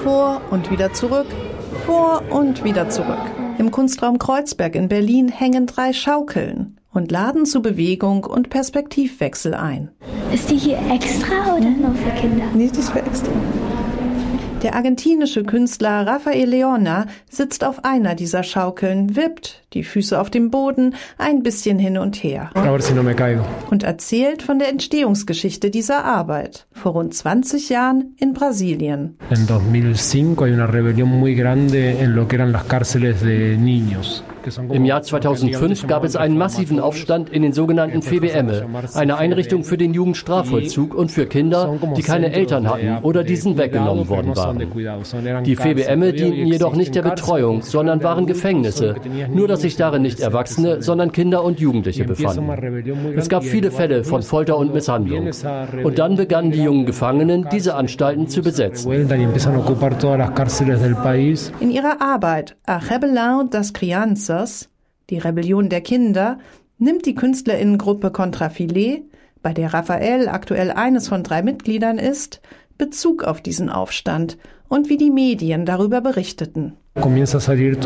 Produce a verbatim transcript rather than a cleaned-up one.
Vor und wieder zurück, vor und wieder zurück. Im Kunstraum Kreuzberg in Berlin hängen drei Schaukeln und laden zu Bewegung und Perspektivwechsel ein. Ist die hier extra oder nur für Kinder? Nee, die ist für extra. Der argentinische Künstler Rafael Leona sitzt auf einer dieser Schaukeln, wippt, die Füße auf dem Boden, ein bisschen hin und her. Und erzählt von der Entstehungsgeschichte dieser Arbeit. Vor rund zwanzig Jahren in Brasilien. In zweitausendfünf hay una rebelión muy grande en lo que eran las cárceles de niños. Im Jahr zweitausendfünf gab es einen massiven Aufstand in den sogenannten Febeme, eine Einrichtung für den Jugendstrafvollzug und für Kinder, die keine Eltern hatten oder diesen weggenommen worden waren. Die Febeme dienten jedoch nicht der Betreuung, sondern waren Gefängnisse, nur dass sich darin nicht Erwachsene, sondern Kinder und Jugendliche befanden. Es gab viele Fälle von Folter und Misshandlung. Und dann begannen die jungen Gefangenen, diese Anstalten zu besetzen. In ihrer Arbeit A Rebelião das Crianças, die Rebellion der Kinder, nimmt die Künstlerinnengruppe Contrafilé, bei der Rafael aktuell eines von drei Mitgliedern ist, Bezug auf diesen Aufstand und wie die Medien darüber berichteten.